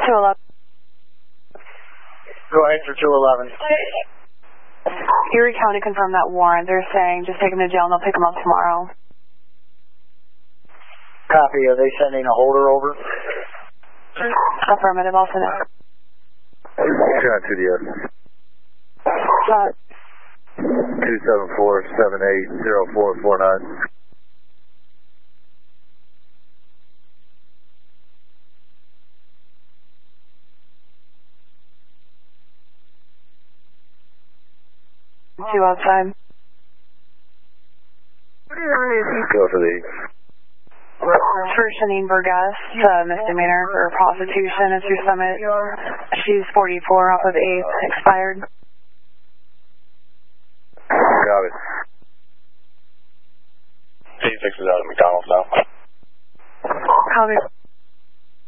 211. Go ahead for 211. Erie County confirmed that warrant. They're saying just take him to jail and they'll pick him up tomorrow. Copy. Are they sending a holder over? Affirmative. I'll send it. John 2DS. 274-78-0449. Two outside. Go for the For Shanine Burgess, misdemeanor for prostitution at Sioux Summit. She's 44 off of 8th, expired. Got it. P6 is out of McDonald's now. Copy.